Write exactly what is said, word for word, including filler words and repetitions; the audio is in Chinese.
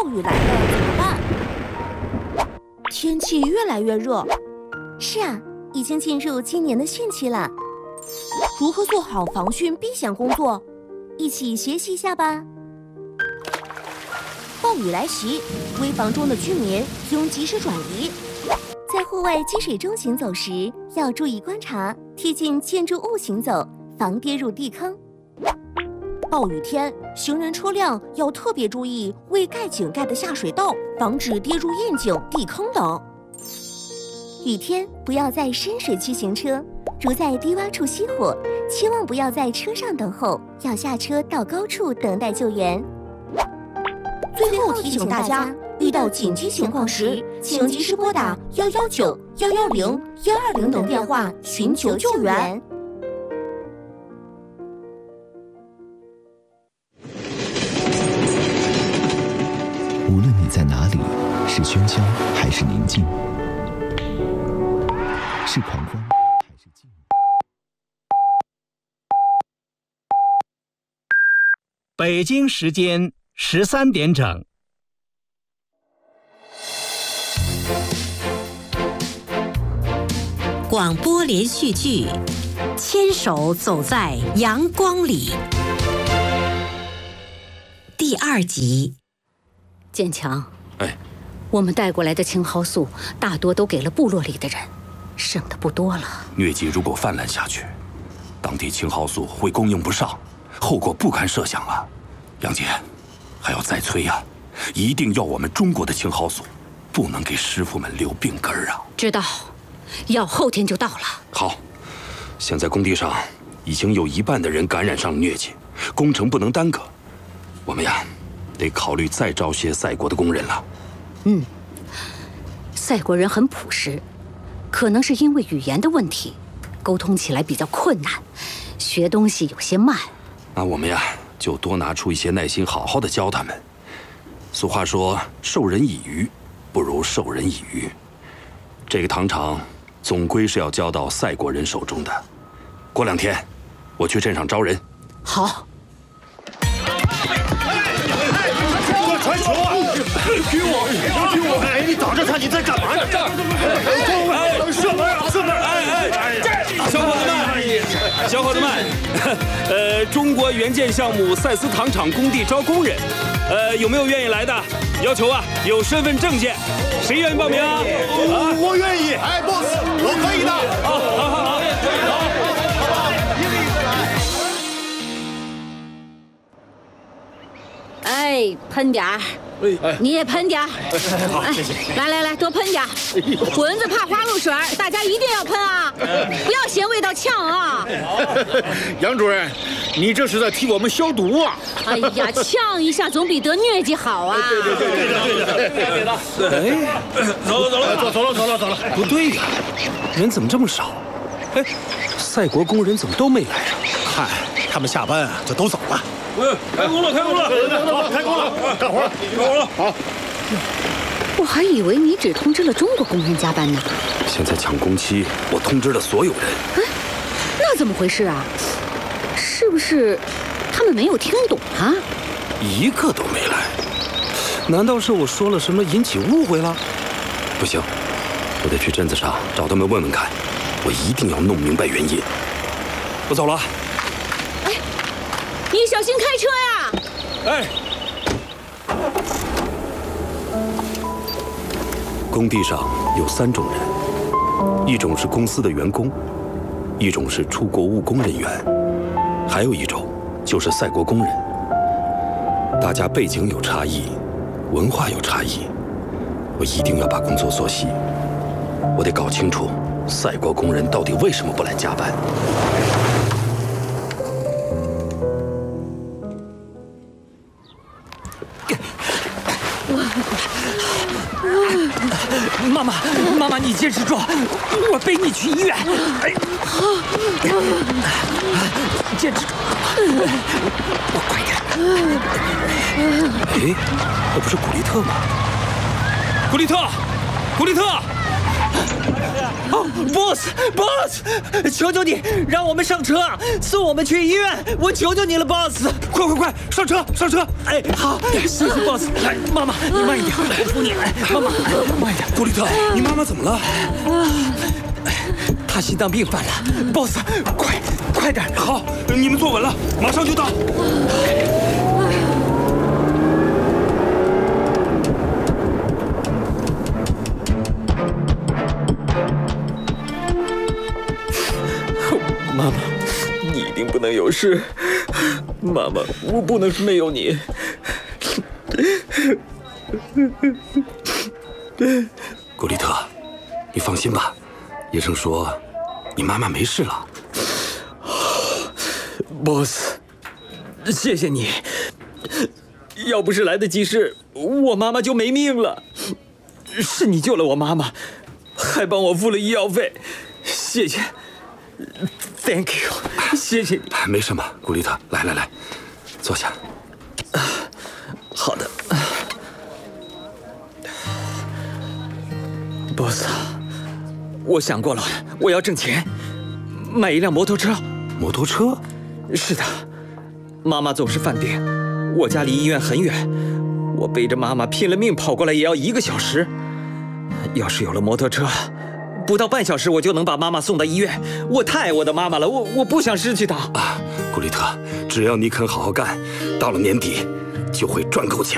暴雨来了怎么办？天气越来越热。是啊，已经进入今年的汛期了。如何做好防汛避险工作？一起学习一下吧。暴雨来袭，危房中的居民应及时转移。在户外积水中行走时，要注意观察，贴近建筑物行走，防跌入地坑。暴雨天，行人车辆要特别注意未盖井盖的下水道，防止跌入窨井、地坑等。雨天不要在深水区行车，如在低洼处熄火，千万不要在车上等候，要下车到高处等待救援。最后提醒大家，遇到紧急情况时，请及时拨打幺幺九、幺幺零、幺二零等电话寻求救援。 无论你在哪里，是喧嚣还是宁静，是狂欢还是静默？ 北京时间十三点整。 广播连续剧《牵手走在阳光里》第二集。 建强， 哎， 我们带过来的青蒿素大多都给了部落里的人，剩的不多了。 疟疾如果泛滥下去，当地青蒿素会供应不上，后果不堪设想啊！杨姐，还要再催呀，一定要我们中国的青蒿素，不能给师傅们留病根儿啊！ 知道，药后天就到了。 好，现在工地上已经有一半的人感染上了疟疾，工程不能耽搁，我们呀，得考虑再招些赛国的工人了。 嗯，赛国人很朴实，可能是因为语言的问题，沟通起来比较困难，学东西有些慢。 那我们呀，就多拿出一些耐心，好好的教他们。俗话说，授人以鱼，不如授人以渔。这个糖厂总归是要交到赛国人手中的。过两天，我去镇上招人。 好。 传球啊！给我，给我！哎，你挡着他，你在干嘛呢？射门啊！射门！哎哎！小伙子们，小伙子们，呃，中国援建项目赛斯糖厂工地招工人，呃，有没有愿意来的？要求啊，有身份证件，谁愿意报名啊？ 我我愿意。哎 ，boss， 我可以的。 好，好，好，好。 哎，喷点儿，你也喷点儿。 好，谢谢。 来来来，多喷点儿。蚊子怕花露水，大家一定要喷啊！不要嫌味道呛啊！ 杨主任，你这是在替我们消毒啊！ 哎呀，呛一下总比得疟疾好啊！ 对对对对对对对对。 哎，走了走了走走了走了走了。 不对呀，人怎么这么少？哎，赛国工人怎么都没来啊？ 嗨，他们下班啊就都走了。 嗯，开工了，开工了， 开工了，干活了， 干活了。 好。 我还以为你只通知了中国工人加班呢。 现在抢工期，我通知了所有人。 哎，那怎么回事啊？是不是他们没有听懂啊？ 一个都没来。难道是我说了什么引起误会了？不行，我得去镇子上找他们问问看。我一定要弄明白原因。我走了。 哎，你小心开车呀！ 哎。 工地上有三种人，一种是公司的员工，一种是出国务工人员，还有一种就是赛国工人。大家背景有差异，文化有差异，我一定要把工作做细。我得搞清楚赛国工人到底为什么不来加班。 妈妈，妈妈，你坚持住，我背你去医院。哎，坚持住，我快点。 哎，那不是古利特吗？ 古利特，古利特， 哦 ，boss boss， 求求你让我们上车，送我们去医院！我求求你了 ，boss！ 快快快，上车上车！ 哎，好，谢谢 boss。来，妈妈，你慢一点，我扶你。妈妈，慢一点。 古丽特，你妈妈怎么了？ 她心脏病犯了 ，boss， 快快点！ 好，你们坐稳了，马上就到。 妈妈，你一定不能有事。妈妈，我不能没有你。 古丽特，你放心吧，医生说你妈妈没事了。 boss， 谢谢你。要不是来得及时，我妈妈就没命了。是你救了我妈妈，还帮我付了医药费，谢谢。Thank you， 谢谢你。 没什么，古丽特，来来来，坐下。 好的 ，boss， 我想过了，我要挣钱，买一辆摩托车。 摩托车？ 是的，妈妈总是犯病，我家离医院很远，我背着妈妈拼了命跑过来也要一个小时。要是有了摩托车，不到半小时我就能把妈妈送到医院。我太爱我的妈妈了，我我不想失去她。 啊，古丽特，只要你肯好好干，到了年底就会赚够钱